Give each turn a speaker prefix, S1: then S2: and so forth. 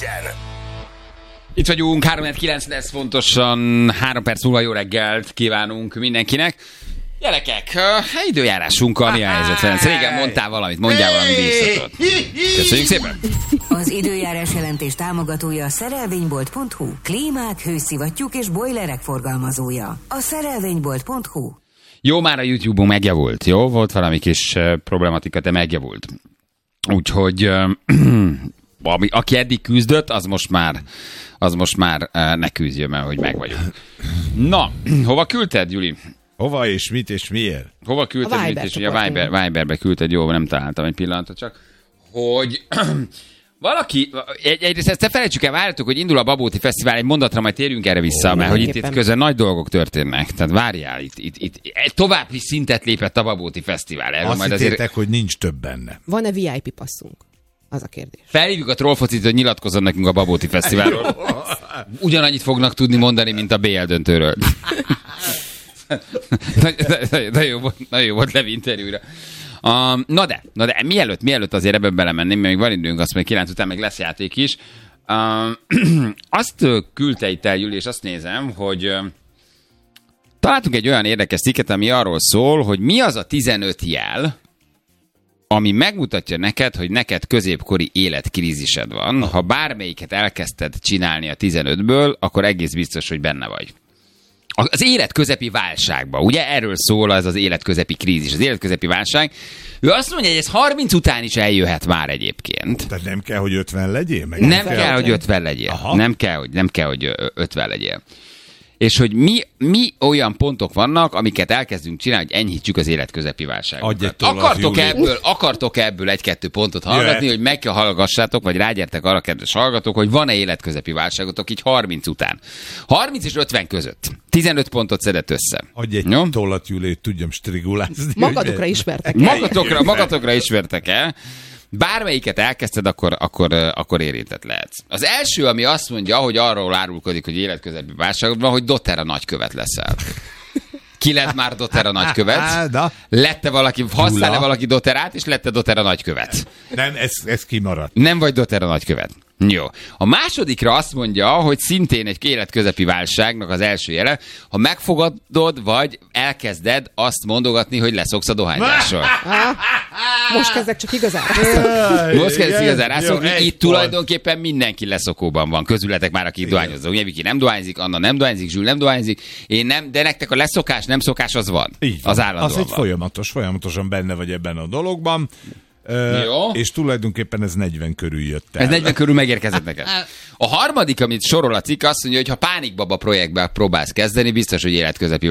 S1: Itt vagyunk, 3-9 lesz pontosan, 3 perc múlva jó reggelt kívánunk mindenkinek. Gyerekek, időjárásunkkal mi a helyzet, Ferenc? Régen mondtál valamit, mondjál valami bíztatot. Köszönjük szépen!
S2: Az időjárás jelentés támogatója a szerelvénybolt.hu. Klímák, hőszivattyúk és bojlerek forgalmazója. A szerelvénybolt.hu.
S1: Jó, már a YouTube-on megjavult, jó? Volt valami kis problematika, de megjavult. Úgyhogy aki eddig küzdött, az most már ne küzdjön, mert hogy meg vagyunk. Na, hova küldted, Gyuri?
S3: Hova és mit és miért?
S1: Hova küldted, a mit és mi? A Viberbe küldted, jó, nem találtam egy pillanatot csak. Hogy valaki, egyrészt ezt felejtsük el, várjátok, hogy indul a Babóti Fesztivál, egy mondatra majd térjünk erre vissza, mert hogy itt közben nagy dolgok történnek. Tehát várjál, itt további szintet lépett a Babóti Fesztivál. Erről
S3: azt
S1: majd
S3: hittétek, hogy nincs több benne.
S4: Van-e VIP passzunk? Az a kérdés.
S1: Felhívjuk a Trollfocit, hogy nyilatkozzon nekünk a Babóti Fesztiválról. Ugyanannyit fognak tudni mondani, mint a BL döntőről. Nagyon jó volt Levi interjúra. Na de, mielőtt azért ebben belemenném, még van időnk, azt még 9 után meg lesz játék is. Azt küldte itt el, Júli, és azt nézem, hogy találtunk egy olyan érdekes cikket, ami arról szól, hogy mi az a 15 jel, ami megmutatja neked, hogy neked középkori életkrízised van. Ha bármelyiket elkezdted csinálni a 15-ből, akkor egész biztos, hogy benne vagy. Az életközepi válságban, ugye erről szól az életközepi krízis, az életközepi válság. Ő azt mondja, hogy ez 30 után is eljöhet már egyébként.
S3: Tehát nem kell, hogy 50 legyél? Meg
S1: nem kell, hogy 50 legyél. Aha. Nem kell, hogy 50 legyél. És hogy mi olyan pontok vannak, amiket elkezdünk csinálni, hogy enyhítsük az életközepi válságot. Akartok ebből 1-2 pontot hallgatni, hogy meg kell hallgassátok, vagy rágyertek arra, kedves hallgatók, hogy van-e életközepi válságotok így 30 után. 30 és 50 között. 15 pontot szedett össze.
S3: Adj egy tollat, Júli, tudjam strigulázni.
S4: Magadokra ismertek
S1: el. Magatokra ismertek el. Bármelyiket elkezdted, akkor érintett lehetsz. Az első, ami azt mondja, hogy arról árulkodik, hogy életközepi válságodban, hogy Dotera nagykövet leszel. Ki lett már Dotera nagykövet? Lette valaki, használ-e valaki Doterát, és lette Dotera nagykövet?
S3: Nem, ez kimaradt.
S1: Nem vagy Dotera nagykövet. Jó. A másodikra azt mondja, hogy szintén egy életközepi válságnak az első jele, ha megfogadod, vagy elkezded azt mondogatni, hogy leszoksz a dohányzásról.
S4: Most kezdek csak igazán.
S1: Most kezdek igazán rászokni. Itt tulajdonképpen mindenki leszokóban van. Közületek már, akik dohányoznak. Ugye Viki nem dohányzik, Anna nem dohányzik, Zsül nem dohányzik. Én nem, de nektek a leszokás, nem szokás az van. Az állandóan
S3: van. Az egy folyamatosan benne vagy ebben a dologban. És tulajdonképpen ez 40 körül jött el.
S1: Ez 40 körül megérkezett neked. A harmadik, amit sorol a cikk, azt mondja, hogy ha Pánikbaba projektbe próbálsz kezdeni, biztos, hogy életközepi